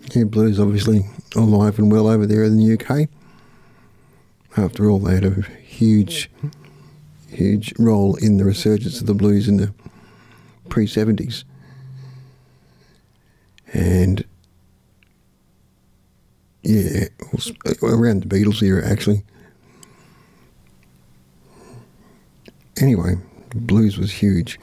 Yeah, blues obviously alive and well over there in the UK. After all, they had a huge role in the resurgence of the blues in the pre-70s. And yeah, around the Beatles era, actually. Anyway, blues was huge.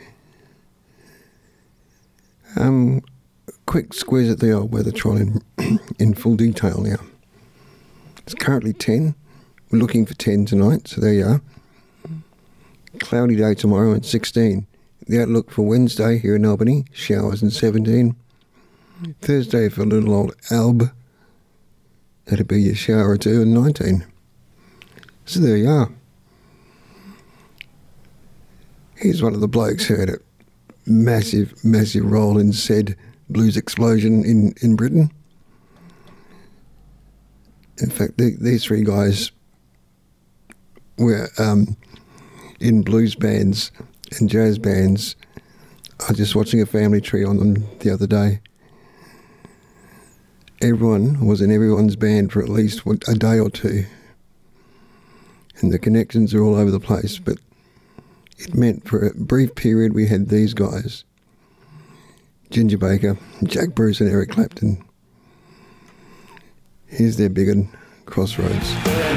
Quick squeeze at the old Weathertron in full detail now. It's currently 10. We're looking for 10 tonight, so there you are. Cloudy day tomorrow at 16. The outlook for Wednesday here in Albany, showers and 17. Thursday for little old Alb, that'd be a shower or two and 19. So there you are. Here's one of the blokes who had a massive role in said blues explosion in Britain. In fact, these three guys were in blues bands and jazz bands. I was just watching a family tree on them the other day. Everyone was in everyone's band for at least a day or two. And the connections are all over the place, but it meant for a brief period we had these guys, Ginger Baker, Jack Bruce and Eric Clapton. Here's their big one, Crossroads.